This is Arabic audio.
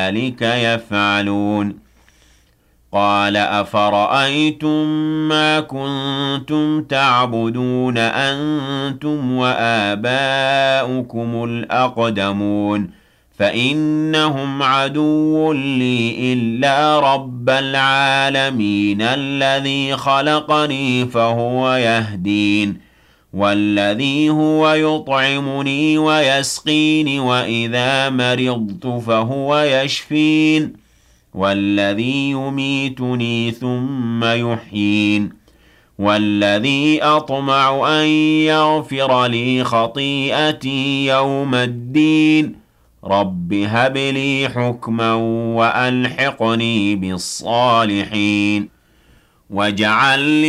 ذلك يفعلون قال أفرأيتم ما كنتم تعبدون أنتم وآباؤكم الأقدمون فإنهم عدو لي إلا رب العالمين الذي خلقني فهو يهدين والذي هو يطعمني ويسقين وإذا مرضت فهو يشفين والذي يميتني ثم يحيين والذي أطمع أن يغفر لي خطيئتي يوم الدين رب هب لي حكما وألحقني بالصالحين واجعل